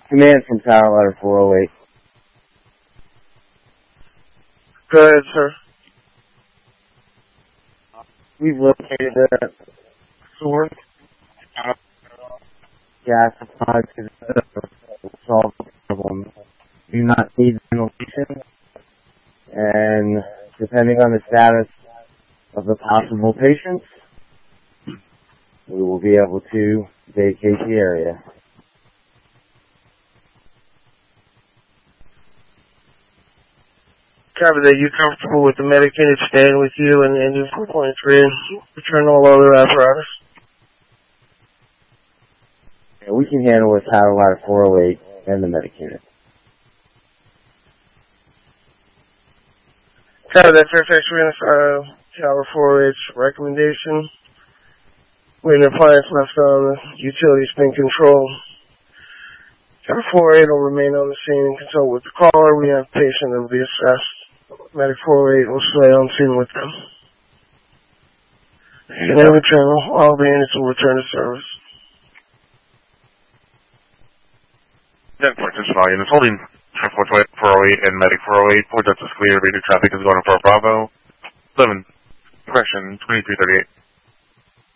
Command from Tower Ladder 408. Go ahead, sir. We've located the source gas supply to solve the problem. Do not need ventilation, and depending on the status of the possible patients, we will be able to vacate the area. Copy that. You comfortable with the medic unit staying with you and Engine 4.3 and return all other apparatus? Yeah, we can handle with Tower Ladder 408 and the medic unit. Copy that. Fairfax, we're going to Tower 408's recommendation. When the appliance left on the utility spin control. Tower 408 will remain on the scene and consult with the caller. We have patient that will be assessed. Medic 408 will stay on scene with them. And then return, all the units will return to service. 10 all units holding 408 and Medic 408. Port Justice clear. Radio traffic is going for Bravo. 11. Correction 2338.